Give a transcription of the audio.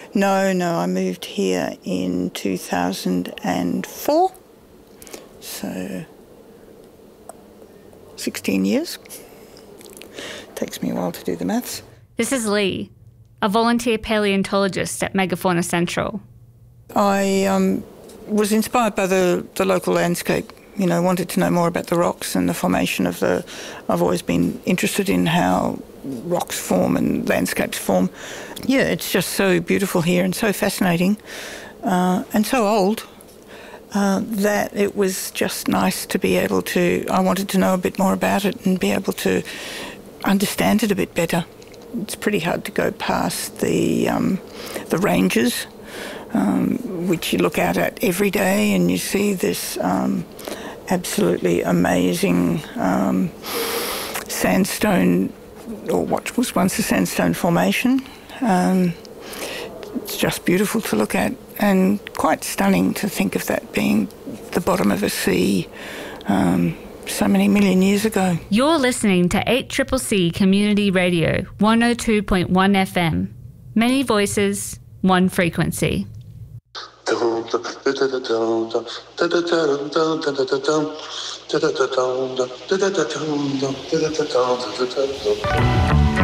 No, I moved here in 2004, so 16 years. Takes me a while to do the maths. This is Lee, a volunteer paleontologist at Megafauna Central. I was inspired by the local landscape, wanted to know more about the rocks and the formation of I've always been interested in how rocks form and landscapes form. Yeah, it's just so beautiful here and so fascinating and so old that it was just nice to be able to, I wanted to know a bit more about it and be able to understand it a bit better. It's pretty hard to go past the ranges, which you look out at every day, and you see this absolutely amazing sandstone, or what was once a sandstone formation. It's just beautiful to look at and quite stunning to think of that being the bottom of a sea so many million years ago. You're listening to 8CCC Community Radio, 102.1 FM. Many voices, one frequency.